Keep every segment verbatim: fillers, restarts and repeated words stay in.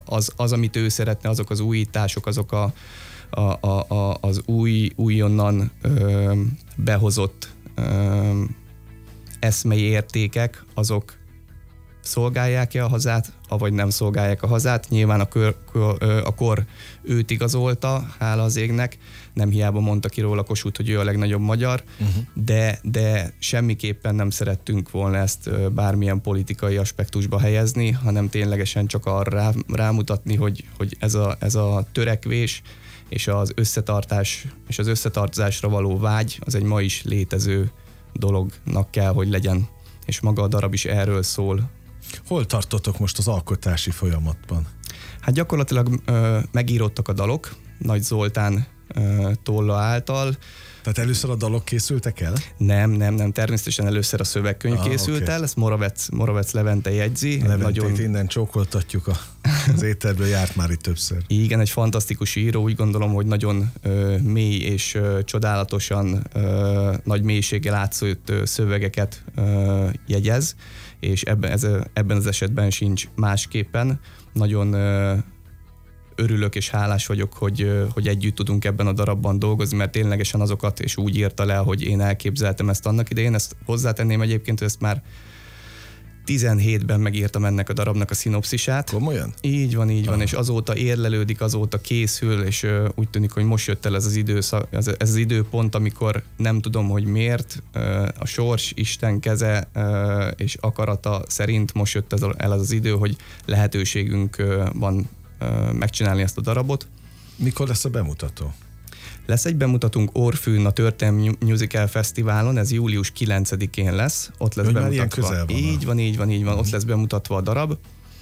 az, az, amit ő szeretne, azok az újítások, azok a, a, a, a, az új, újonnan ö, behozott ö, eszmei értékek, azok szolgálják-e a hazát, avagy nem szolgálják a hazát. Nyilván a, kör, a kor őt igazolta, hála az égnek, nem hiába mondta ki róla Kossuth, hogy ő a legnagyobb magyar, uh-huh. de, de semmiképpen nem szerettünk volna ezt bármilyen politikai aspektusba helyezni, hanem ténylegesen csak arra rá, rámutatni, hogy, hogy ez, a, ez a törekvés és az összetartás és az összetartozásra való vágy, az egy ma is létező dolognak kell, hogy legyen. És maga a darab is erről szól. Hol tartotok most az alkotási folyamatban? Hát gyakorlatilag ö, megíródtak a dalok, Nagy Zoltán ö, tolla által. Tehát először a dalok készültek el? Nem, nem, nem. Természetesen először a szövegkönyv ah, készült okay. el, ezt Moravec, Moravec Levente jegyzi. Leventét nagyon... innen csókoltatjuk, a, az éterből járt már itt többször. Igen, egy fantasztikus író, úgy gondolom, hogy nagyon ö, mély és ö, csodálatosan ö, nagy mélységgel átszólt ö, szövegeket ö, jegyez, és ebben, ez, ebben az esetben sincs másképpen. Nagyon ö, örülök és hálás vagyok, hogy, hogy együtt tudunk ebben a darabban dolgozni, mert ténylegesen azokat, és úgy írta le, hogy én elképzeltem ezt annak idején. Ezt hozzátenném egyébként, hogy ezt már tizenhétben megírtam ennek a darabnak a szinopszisát. Komolyan? Így van, így van, ah. és azóta érlelődik, azóta készül, és uh, úgy tűnik, hogy most jött el ez az, időszak, ez, ez az időpont, amikor nem tudom, hogy miért, uh, a sors, Isten keze uh, és akarata szerint most jött ez el az, az idő, hogy lehetőségünk uh, van megcsinálni ezt a darabot. Mikor lesz a bemutató? Lesz egy bemutatónk Orfűn a Történelmi Musical Fesztiválon, ez július kilencedikén lesz. Ott lesz Ön bemutatva. Van így a... van, így van, így van. Uh-huh. Ott lesz bemutatva a darab.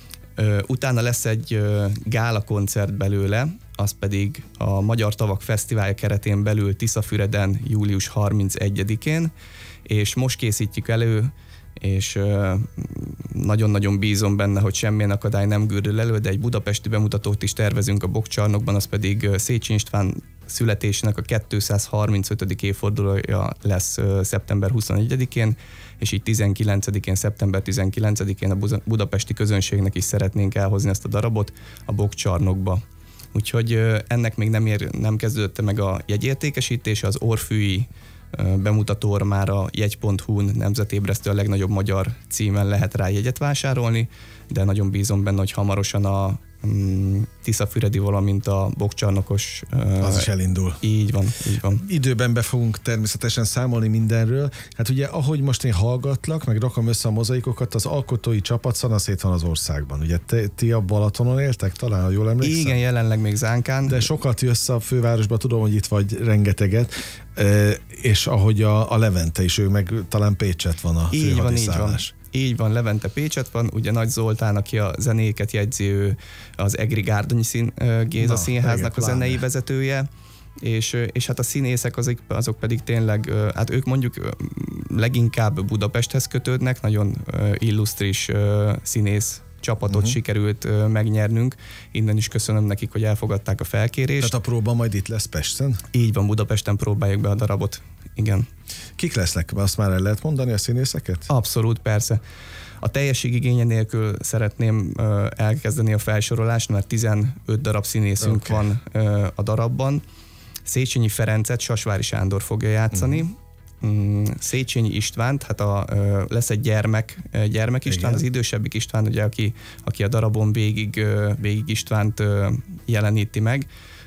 Utána lesz egy gála koncert belőle, az pedig a Magyar Tavak Fesztiválja keretén belül Tiszafüreden július harmincegyedikén, és most készítjük elő, és nagyon-nagyon bízom benne, hogy semmilyen akadály nem gördül elő, de egy budapesti bemutatót is tervezünk a Bokkcsarnokban, az pedig Széchenyi István születésének a kétszázharmincötödik évfordulója lesz szeptember huszonegyedikén, és így tizenkilencedikén, szeptember tizenkilencedikén a budapesti közönségnek is szeretnénk elhozni ezt a darabot a Bokkcsarnokba. Úgyhogy ennek még nem, ér, nem kezdődött meg a jegyértékesítése, az orfűi bemutatóra már a jegy pont hu-n nemzetébresztő a legnagyobb magyar címen lehet rá jegyet vásárolni, de nagyon bízom benne, hogy hamarosan a mm, Tiszafüredi, valamint a Bokkcsarnokos... Az uh, is elindul. Így van, így van. Időben be fogunk természetesen számolni mindenről. Hát ugye, ahogy most én hallgatlak, meg rakom össze a mozaikokat, az alkotói csapat szanaszét van az országban. Ugye te, ti a Balatonon éltek talán, ha jól emlékszem? Igen, jelenleg még Zánkán. De sokat jössz a fővárosba, tudom, hogy itt vagy rengeteget, e, és ahogy a, a Levente is, ő meg talán Pécset van a így van, így van. Így van, Levente Pécset van, ugye Nagy Zoltán, aki a zenéket jegyzi, ő az Egri Gárdonyi szín, Géza Na, Színháznak a zenei láne. vezetője, és, és hát a színészek azok, azok pedig tényleg, hát ők mondjuk leginkább Budapesthez kötődnek, nagyon illusztris színész csapatot uh-huh. sikerült megnyernünk. Innen is köszönöm nekik, hogy elfogadták a felkérést. Tehát a próba majd itt lesz Pesten? Így van, Budapesten próbáljuk be a darabot. Igen. Kik lesznek? Azt már el lehet mondani, a színészeket? Abszolút, persze. A teljesség igénye nélkül szeretném uh, elkezdeni a felsorolást, mert tizenöt darab színészünk okay. van uh, a darabban. Széchenyi Ferencet Sasvári Sándor fogja játszani. Uh-huh. Mm, Széchenyi Istvánt, hát a, uh, lesz egy gyermek, gyermek István, Igen. az idősebbik István, ugye, aki, aki a darabon végig, uh, végig Istvánt uh, jeleníti meg.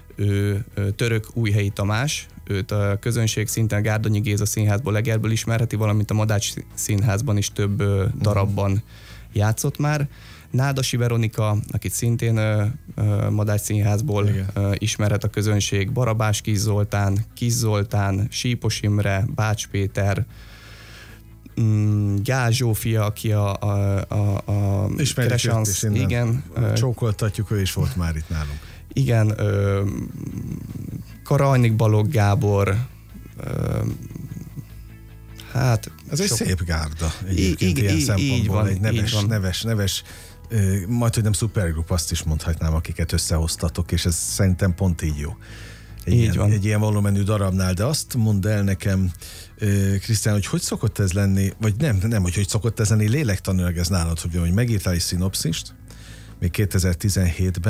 Ő uh, Török Újhelyi Tamás, őt a közönség szinten a Gárdonyi Géza Színházból, Egerből ismerheti, valamint a Madács Színházban is több uh, darabban uh-huh. játszott már. Nádasi Veronika, akit szintén uh, uh, Madács Színházból uh, ismerhet a közönség, Barabás Kis Zoltán, Kis Zoltán, Sípos Imre, Bács Péter, um, Gyál Zsófia, aki a, a, a, a Kresansz, igen. Uh, Csókoltatjuk, ő is volt már itt nálunk. Igen, uh, Karajnik Balogh Gábor, uh, hát... Ez egy sok... szép gárda egyébként így, ilyen így, szempontból. Így van, egy neves, van. neves, neves, uh, majd, hogy nem szupergrup, azt is mondhatnám, akiket összehoztatok, és ez szerintem pont így jó. Egy, így ilyen, van. egy ilyen volumenű darabnál, de azt mondd el nekem, Krisztián, hogy hogy szokott ez lenni, vagy nem, nem, hogy hogy szokott ez lenni lélektanilag ez nálad, hogy, hogy megírtál egy szinopszist, még kétezer-tizenhétben,